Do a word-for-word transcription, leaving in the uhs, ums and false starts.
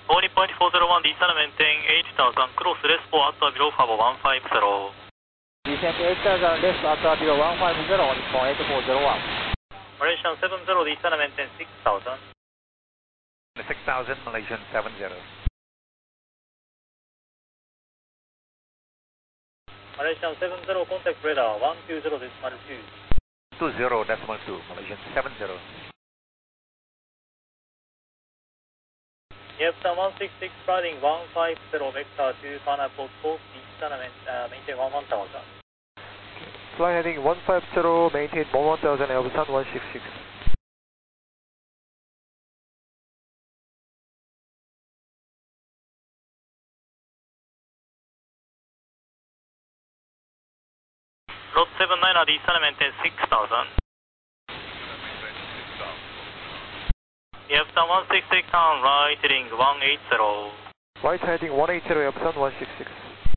Boeing point four zero one, descend maintain eight thousand, cross less four at or below Fabo one five zero. Descent eight thousand, less at or below one five zero, Nippon eight four zero one. Malaysian seven zero, descend maintain six thousand. six thousand, Malaysian seven zero. Malaysian seven zero, contact radar one two zero decimal two. two zero decimal two, Malaysian seven zero. Yepson one six six, riding one five zero, vector two, pineapple course, descend uh, maintain one one thousand. Fly heading one five zero, maintain one one thousand, Elbasan one six six. Lot seven nine, descend maintain six thousand. Yepson one six six, turn right heading one eight zero. Right heading one eight zero, Elbasan one six six.